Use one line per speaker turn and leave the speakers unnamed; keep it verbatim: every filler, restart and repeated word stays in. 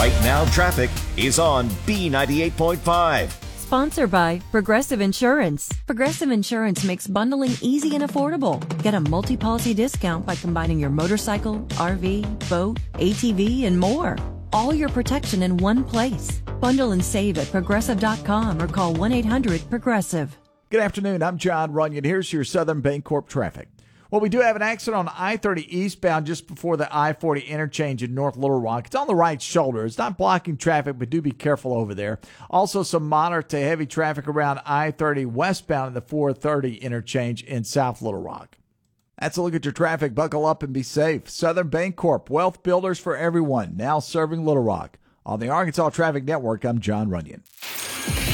Right Now Traffic is on B ninety-eight point five.
Sponsored by Progressive Insurance. Progressive Insurance makes bundling easy and affordable. Get a multi-policy discount by combining your motorcycle, R V, boat, A T V, and more. All your protection in one place. Bundle and save at progressive dot com or call one eight hundred progressive.
Good afternoon. I'm John Runyon. Here's your Southern Bancorp traffic. Well, we do have an accident on I thirty eastbound just before the I forty interchange in North Little Rock. It's on the right shoulder. It's not blocking traffic, but do be careful over there. Also, some moderate to heavy traffic around I thirty westbound in the four thirty interchange in South Little Rock. That's a look at your traffic. Buckle up and be safe. Southern Bancorp, wealth builders for everyone, now serving Little Rock. On the Arkansas Traffic Network, I'm John Runyon.